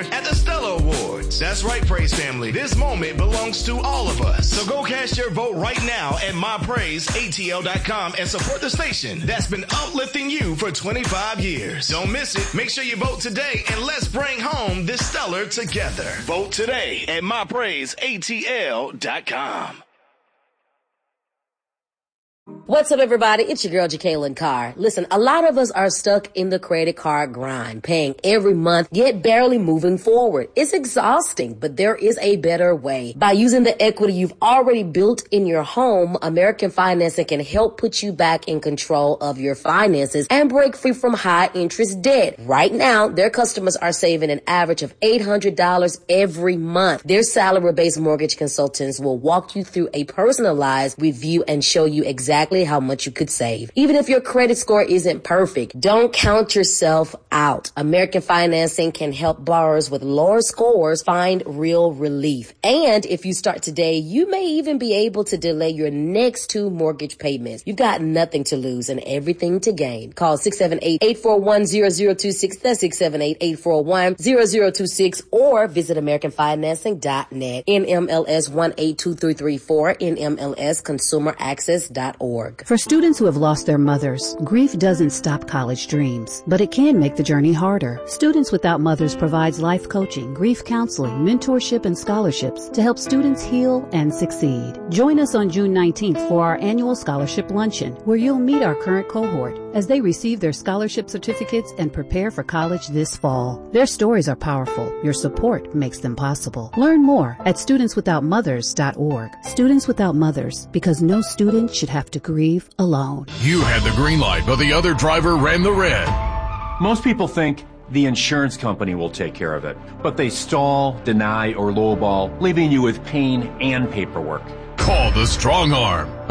at the Stella Awards. That's right, Praise family. This moment belongs to all of us. So go cast your vote right now at mypraiseatl.com and support the station that's been uplifting you for 25 years. Don't miss it. Make sure you vote today and let's bring home this stellar together. Vote today at mypraiseatl.com. What's up, everybody? It's your girl, Jacqueline Carr. Listen, a lot of us are stuck in the credit card grind, paying every month, yet barely moving forward. It's exhausting, but there is a better way. By using the equity you've already built in your home, American Financing can help put you back in control of your finances and break free from high interest debt. Right now, their customers are saving an average of $800 every month. Their salary-based mortgage consultants will walk you through a personalized review and show you exactly how much you could save. Even if your credit score isn't perfect, don't count yourself out. American Financing can help borrowers with lower scores find real relief. And if you start today, you may even be able to delay your next 2 mortgage payments. You've got nothing to lose and everything to gain. Call 678-841-0026. That's 678-841-0026 or visit AmericanFinancing.net. NMLS 182334, NMLSConsumerAccess.org. For students who have lost their mothers, grief doesn't stop college dreams, but it can make the journey harder. Students Without Mothers provides life coaching, grief counseling, mentorship, and scholarships to help students heal and succeed. Join us on June 19th for our annual scholarship luncheon, where you'll meet our current cohort as they receive their scholarship certificates and prepare for college this fall. Their stories are powerful. Your support makes them possible. Learn more at studentswithoutmothers.org. Students Without Mothers, because no student should have to grieve alone. You had the green light, but the other driver ran the red. Most people think the insurance company will take care of it, but they stall, deny, or lowball, leaving you with pain and paperwork. Call the Strong Arm.